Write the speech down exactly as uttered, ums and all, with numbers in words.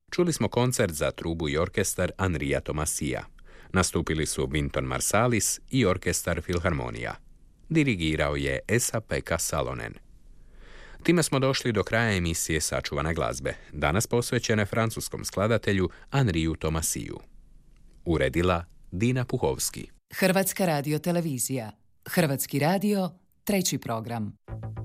Čuli smo koncert za trubu i orkestar Enria Tomasija. Nastupili su Wynton Marsalis i orkestar Filharmonija. Dirigirao je Esa-Pekka Salonen. Time smo došli do kraja emisije Sačuvane glazbe, danas posvećene francuskom skladatelju Enriju Tomasiju. Uredila Dina Puhovski. Hrvatska radiotelevizija. Hrvatski radio, treći program.